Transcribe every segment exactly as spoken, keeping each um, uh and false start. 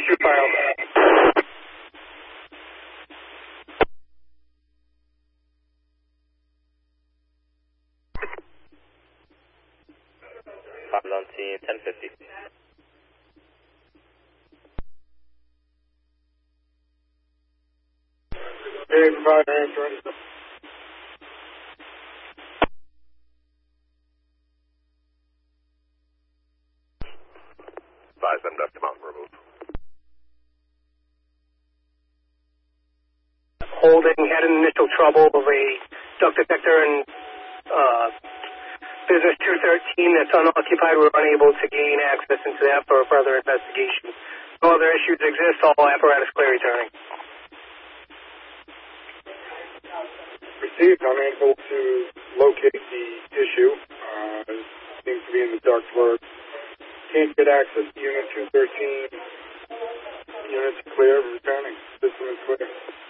shoot file. Five on scene, ten fifty. Hey, provide answering. Advise them left mountain removed. Holding had an initial trouble of a duct detector in uh, business two thirteen that's unoccupied. We're unable to gain access into that for further investigation. No other issues exist. All apparatus clear returning. Received. I'm able to locate the issue. Uh, it seems to be in the dark blur. Can't get access to Unit two thirteen. Unit's clear. Returning. System is clear.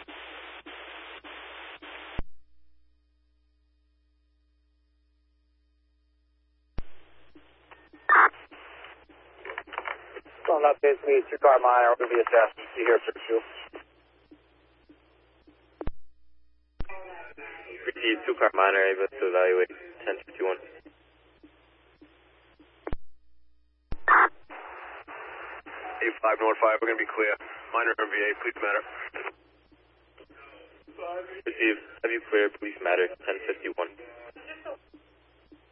So on updates, me, two-car miner, we're going to be assessed. See here, sir, two. Received two-car miner, able to evaluate ten fifty-one. eight five North five, we're going to be clear. Minor M V A, please matter. Received. Have you cleared police matter ten fifty-one?